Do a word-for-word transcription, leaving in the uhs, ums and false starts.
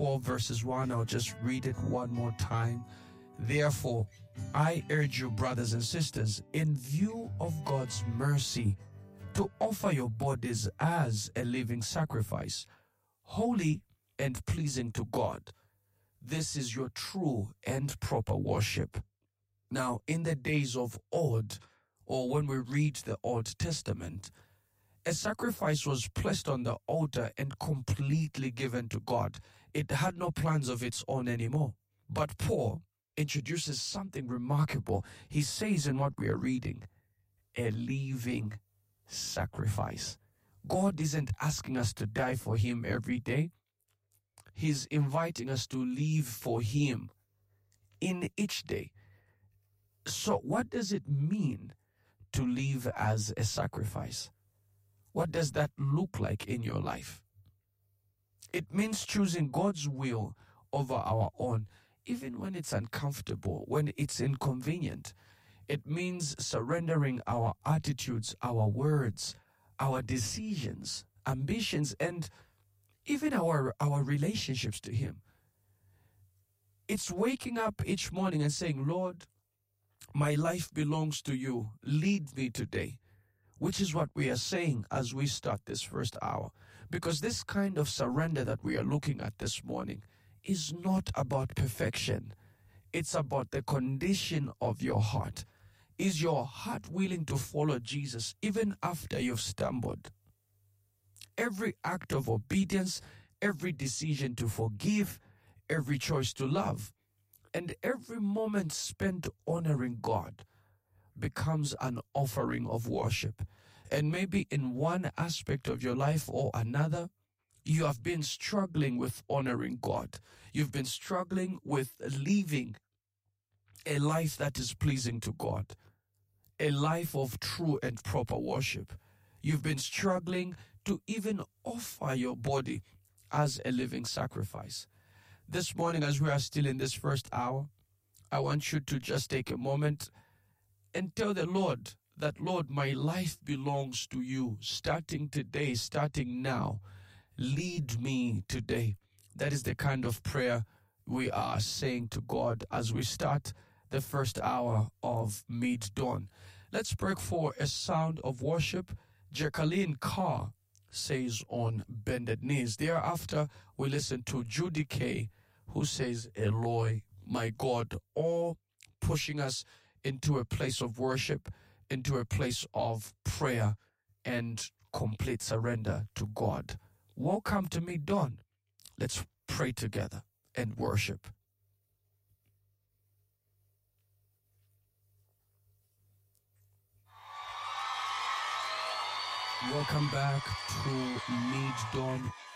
twelve verses one. I'll just read it one more time. Therefore, I urge you, brothers and sisters, in view of God's mercy, to offer your bodies as a living sacrifice, holy and pleasing to God. This is your true and proper worship. Now, in the days of old, or when we read the Old Testament, a sacrifice was placed on the altar and completely given to God. It had no plans of its own anymore. But Paul introduces something remarkable. He says in what we are reading, a living sacrifice. God isn't asking us to die for him every day. He's inviting us to live for him in each day. So what does it mean to live as a sacrifice? What does that look like in your life? It means choosing God's will over our own, even when it's uncomfortable, when it's inconvenient. It means surrendering our attitudes, our words, our decisions, ambitions, and even our, our relationships to him. It's waking up each morning and saying, Lord, my life belongs to you. Lead me today. Which is what we are saying as we start this first hour. Because this kind of surrender that we are looking at this morning is not about perfection. It's about the condition of your heart. Is your heart willing to follow Jesus even after you've stumbled? Every act of obedience, every decision to forgive, every choice to love, and every moment spent honoring God becomes an offering of worship. And maybe in one aspect of your life or another, you have been struggling with honoring God. You've been struggling with living a life that is pleasing to God, a life of true and proper worship. You've been struggling to even offer your body as a living sacrifice. This morning, as we are still in this first hour, I want you to just take a moment and tell the Lord that, Lord, my life belongs to you. Starting today, starting now, lead me today. That is the kind of prayer we are saying to God as we start the first hour of mid-dawn. Let's break for a sound of worship. Jacqueline Carr says on bended knees. Thereafter, we listen to Judy Kay, who says, Eloi, my God, all pushing us into a place of worship, into a place of prayer and complete surrender to God. Welcome to mid-dawn. Let's pray together and worship. Welcome back to mid-dawn.